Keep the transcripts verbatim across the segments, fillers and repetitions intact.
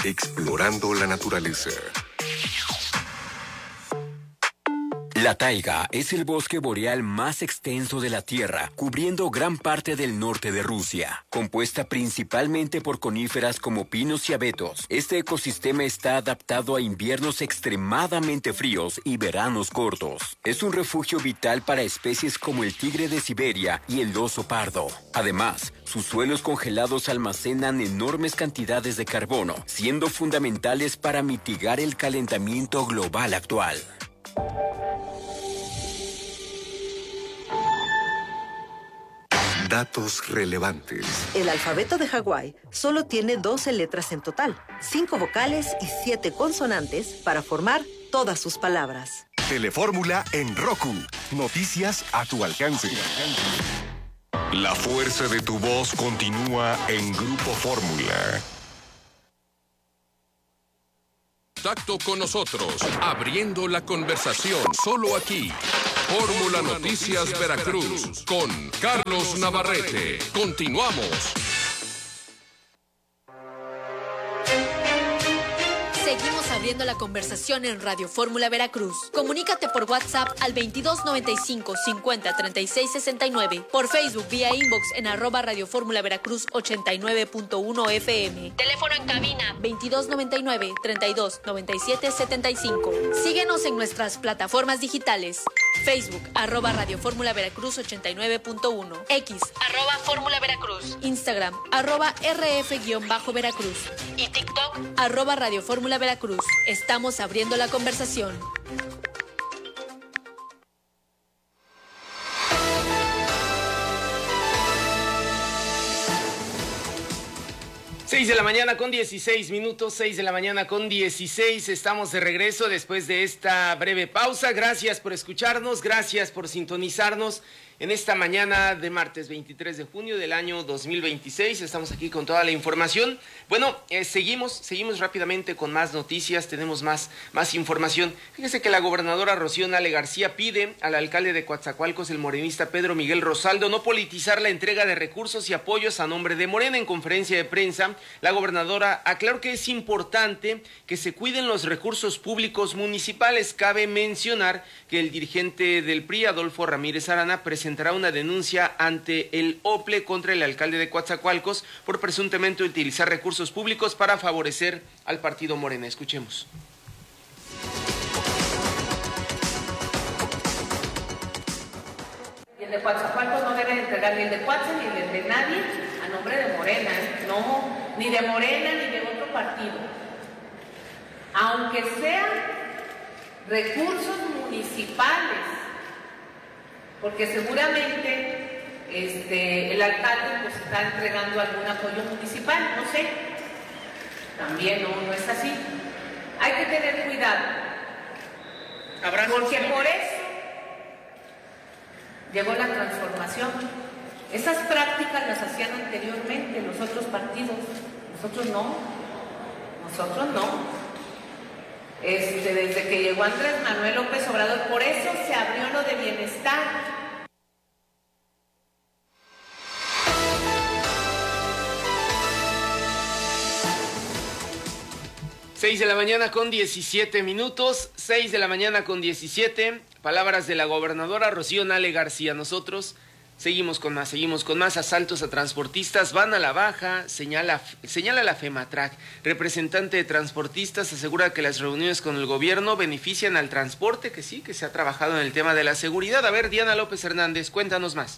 Explorando la naturaleza. La taiga es el bosque boreal más extenso de la Tierra, cubriendo gran parte del norte de Rusia. Compuesta principalmente por coníferas como pinos y abetos, este ecosistema está adaptado a inviernos extremadamente fríos y veranos cortos. Es un refugio vital para especies como el tigre de Siberia y el oso pardo. Además, sus suelos congelados almacenan enormes cantidades de carbono, siendo fundamentales para mitigar el calentamiento global actual. Datos relevantes. El alfabeto de Hawái solo tiene doce letras en total, cinco vocales y siete consonantes para formar todas sus palabras. Telefórmula en Roku. Noticias a tu alcance. La fuerza de tu voz continúa en Grupo Fórmula. Contacto con nosotros, abriendo la conversación, solo aquí. Fórmula Noticias Veracruz, con Carlos Navarrete. Continuamos. Seguimos abriendo la conversación en Radio Fórmula Veracruz. Comunícate por WhatsApp al veintidós noventa y cinco cincuenta treinta y seis sesenta y nueve. Por Facebook vía inbox en arroba Radio Fórmula Veracruz ochenta y nueve punto uno F M. Teléfono en cabina veintidós noventa y nueve treinta y dos noventa y siete setenta y cinco. Síguenos en nuestras plataformas digitales. Facebook, arroba Radio Fórmula Veracruz ochenta y nueve punto uno. X, arroba Fórmula Veracruz. Instagram, arroba R F-Veracruz. Y TikTok, arroba Radio Fórmula Veracruz. Estamos abriendo la conversación. seis de la mañana con dieciséis minutos, seis de la mañana con dieciséis, estamos de regreso después de esta breve pausa. Gracias por escucharnos, gracias por sintonizarnos en esta mañana de martes veintitrés de junio del año dos mil veintiséis. Estamos aquí con toda la información. Bueno, eh, seguimos, seguimos rápidamente con más noticias, tenemos más, más información. Fíjese que la gobernadora Rocío Nale García pide al alcalde de Coatzacoalcos, el morenista Pedro Miguel Rosaldo, no politizar la entrega de recursos y apoyos a nombre de Morena. En conferencia de prensa, la gobernadora aclaró que es importante que se cuiden los recursos públicos municipales. Cabe mencionar que el dirigente del P R I, Adolfo Ramírez Arana, presentará una denuncia ante el O P L E contra el alcalde de Coatzacoalcos por presuntamente utilizar recursos públicos para favorecer al partido Morena. Escuchemos. Y el de Coatzacoalcos no debe entregar ni el de Coatzacoalcos ni el de nadie a nombre de Morena, ¿eh? No, ni de Morena ni de otro partido. Aunque sean recursos municipales, porque seguramente este, el alcalde pues está entregando algún apoyo municipal, no sé, también no, no es así. Hay que tener cuidado, porque por eso llegó la transformación. Esas prácticas las hacían anteriormente los otros partidos, nosotros no, nosotros no. Este, desde que llegó Andrés Manuel López Obrador, por eso se abrió lo de bienestar. seis de la mañana con diecisiete minutos, seis de la mañana con diecisiete, palabras de la gobernadora Rocío Nale García. Nosotros seguimos con más, seguimos con más. Asaltos a transportistas van a la baja, señala, señala la FEMATRAC. Representante de transportistas asegura que las reuniones con el gobierno benefician al transporte, que sí, que se ha trabajado en el tema de la seguridad. A ver, Diana López Hernández, cuéntanos más.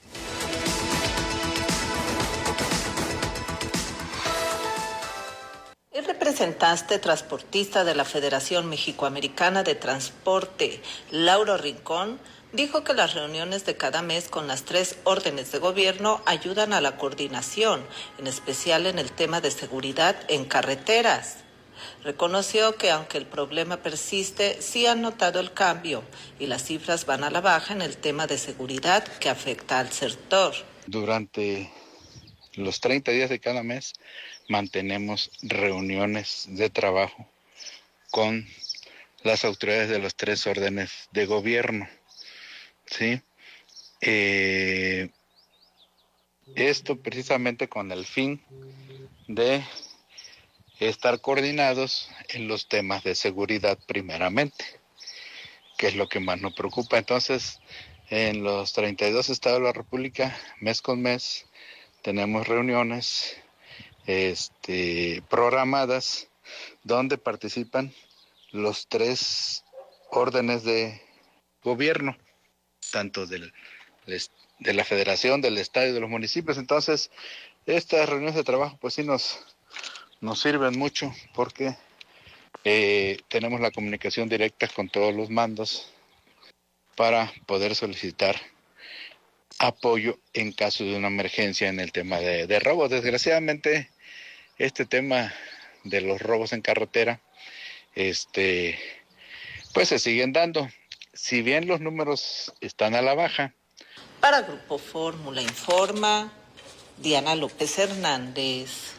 El representante transportista de la Federación Mexicoamericana de Transporte, Lauro Rincón, dijo que las reuniones de cada mes con las tres órdenes de gobierno ayudan a la coordinación, en especial en el tema de seguridad en carreteras. Reconoció que aunque el problema persiste, sí han notado el cambio y las cifras van a la baja en el tema de seguridad que afecta al sector. Durante los treinta días de cada mes mantenemos reuniones de trabajo con las autoridades de los tres órdenes de gobierno, ¿sí? Eh, esto precisamente con el fin de estar coordinados en los temas de seguridad primeramente, que es lo que más nos preocupa. Entonces, en los treinta y dos estados de la República, mes con mes, tenemos reuniones este, programadas donde participan los tres órdenes de gobierno, tanto del, de la federación, del estado y de los municipios. Entonces, estas reuniones de trabajo pues sí nos, nos sirven mucho porque eh, tenemos la comunicación directa con todos los mandos para poder solicitar apoyo en caso de una emergencia en el tema de, de robos. Desgraciadamente, este tema de los robos en carretera, este, pues se siguen dando. Si bien los números están a la baja. Para Grupo Fórmula informa Diana López Hernández.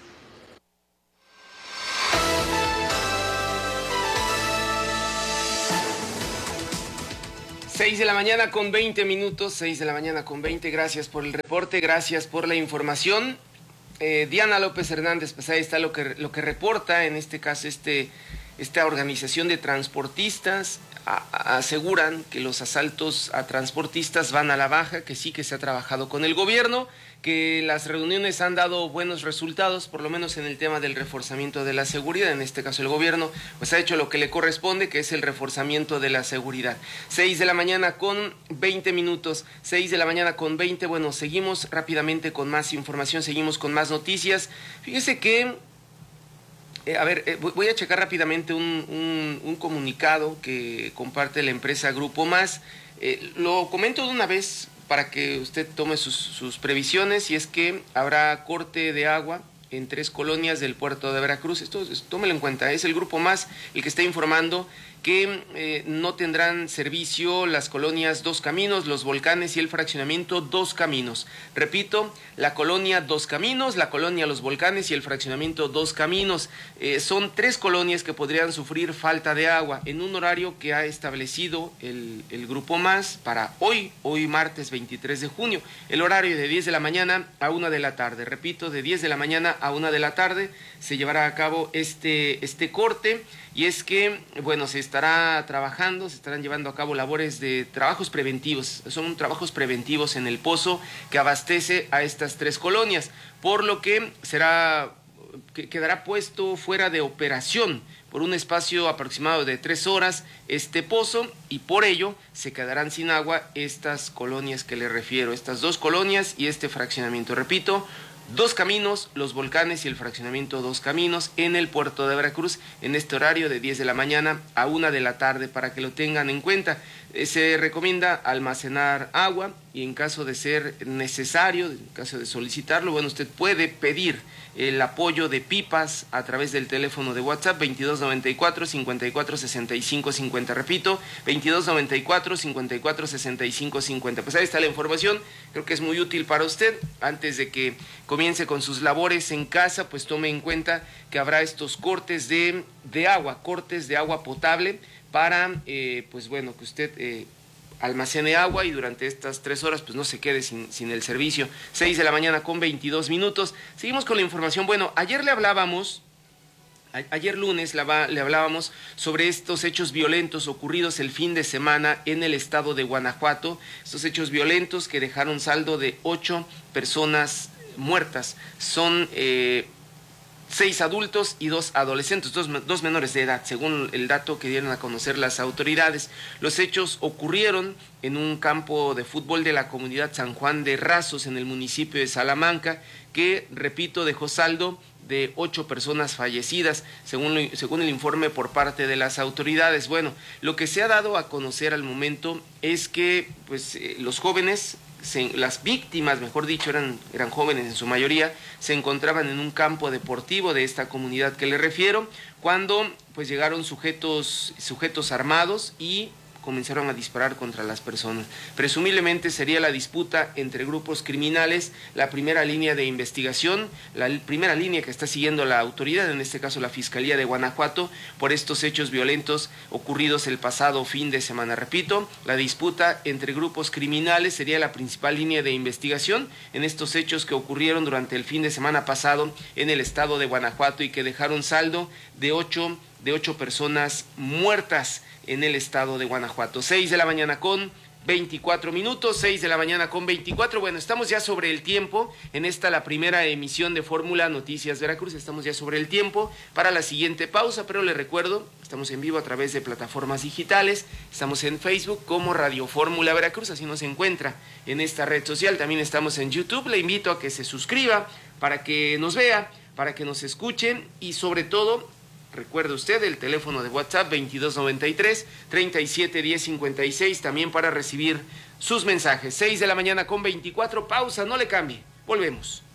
Seis de la mañana con veinte minutos, seis de la mañana con veinte, gracias por el reporte, gracias por la información. Eh, Diana López Hernández, pues ahí está lo que, lo que reporta, en este caso este, esta organización de transportistas, a, a, aseguran que los asaltos a transportistas van a la baja, que sí que se ha trabajado con el gobierno, que las reuniones han dado buenos resultados, por lo menos en el tema del reforzamiento de la seguridad. En este caso el gobierno pues ha hecho lo que le corresponde, que es el reforzamiento de la seguridad. Seis de la mañana con veinte minutos, seis de la mañana con veinte, bueno, seguimos rápidamente con más información, seguimos con más noticias. Fíjese que, eh, a ver, eh, voy a checar rápidamente un, un, un comunicado que comparte la empresa Grupo Más. Eh, lo comento de una vez para que usted tome sus, sus previsiones, y es que habrá corte de agua en tres colonias del puerto de Veracruz. Esto, tómelo en cuenta, es el Grupo Más el que está informando que eh, no tendrán servicio las colonias Dos Caminos, Los Volcanes y el fraccionamiento Dos Caminos. Repito, la colonia Dos Caminos, la colonia Los Volcanes y el fraccionamiento Dos Caminos. Eh, son tres colonias que podrían sufrir falta de agua en un horario que ha establecido el, el Grupo Más para hoy, hoy martes veintitrés de junio. El horario de diez de la mañana a una de la tarde. Repito, de diez de la mañana a una de la tarde se llevará a cabo este, este corte. Y es que, bueno, se estará trabajando, se estarán llevando a cabo labores de trabajos preventivos. Son trabajos preventivos en el pozo que abastece a estas tres colonias, por lo que será, que quedará puesto fuera de operación por un espacio aproximado de tres horas este pozo, y por ello se quedarán sin agua estas colonias que le refiero, estas dos colonias y este fraccionamiento. Repito, Dos Caminos, Los Volcanes y el fraccionamiento Dos Caminos en el puerto de Veracruz en este horario de diez de la mañana a una de la tarde, para que lo tengan en cuenta. Eh, se recomienda almacenar agua, y en caso de ser necesario, en caso de solicitarlo, bueno, usted puede pedir el apoyo de pipas a través del teléfono de WhatsApp veintidós noventa y cuatro, cincuenta y cuatro, sesenta y cinco cincuenta. Repito, veintidós noventa y cuatro, cincuenta y cuatro, sesenta y cinco cincuenta. Pues ahí está la información, creo que es muy útil para usted. Antes de que comience con sus labores en casa, pues tome en cuenta que habrá estos cortes de, de agua, cortes de agua potable para, eh, pues bueno, que usted eh, almacene agua y durante estas tres horas pues no se quede sin, sin el servicio. Seis de la mañana con veintidós minutos. Seguimos con la información. Bueno, ayer le hablábamos, a, ayer lunes le, le hablábamos sobre estos hechos violentos ocurridos el fin de semana en el estado de Guanajuato. Estos hechos violentos que dejaron saldo de ocho personas muertas. Son eh, seis adultos y dos adolescentes, dos, dos menores de edad, según el dato que dieron a conocer las autoridades. Los hechos ocurrieron en un campo de fútbol de la comunidad San Juan de Razos, en el municipio de Salamanca, que, repito, dejó saldo de ocho personas fallecidas, según, según el informe por parte de las autoridades. Bueno, lo que se ha dado a conocer al momento es que pues, eh, los jóvenes, Se, las víctimas, mejor dicho, eran, eran jóvenes en su mayoría, se encontraban en un campo deportivo de esta comunidad que le refiero, cuando pues llegaron sujetos, sujetos armados y comenzaron a disparar contra las personas. Presumiblemente sería la disputa entre grupos criminales, la primera línea de investigación, la primera línea que está siguiendo la autoridad, en este caso la Fiscalía de Guanajuato, por estos hechos violentos ocurridos el pasado fin de semana. Repito, la disputa entre grupos criminales sería la principal línea de investigación en estos hechos que ocurrieron durante el fin de semana pasado en el estado de Guanajuato y que dejaron saldo de ocho, de ocho personas muertas en el estado de Guanajuato. Seis de la mañana con veinticuatro minutos, seis de la mañana con veinticuatro. Bueno, estamos ya sobre el tiempo. En esta, la primera emisión de Fórmula Noticias Veracruz. Estamos ya sobre el tiempo para la siguiente pausa, pero les recuerdo, estamos en vivo a través de plataformas digitales. Estamos en Facebook como Radio Fórmula Veracruz, así nos encuentra en esta red social. También estamos en YouTube. Le invito a que se suscriba para que nos vea, para que nos escuchen y sobre todo, recuerde usted el teléfono de WhatsApp veintidós noventa y tres, treinta y siete diez cincuenta y seis, también para recibir sus mensajes. seis de la mañana con veinticuatro, pausa, no le cambie, volvemos.